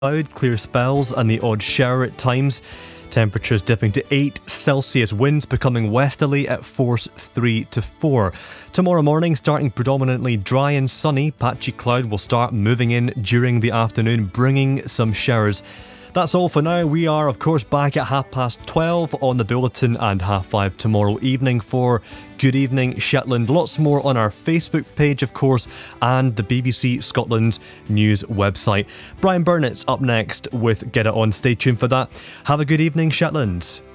cloud, clear spells and the odd shower at times. Temperatures dipping to 8 Celsius, winds becoming westerly at force 3 to 4. Tomorrow morning starting predominantly dry and sunny, patchy cloud will start moving in during the afternoon, bringing some showers. That's all for now. We are, of course, back at 12:30 on the bulletin and 5:30 tomorrow evening for Good Evening Shetland. Lots more on our Facebook page, of course, and the BBC Scotland news website. Brian Burnett's up next with Get It On. Stay tuned for that. Have a good evening, Shetland.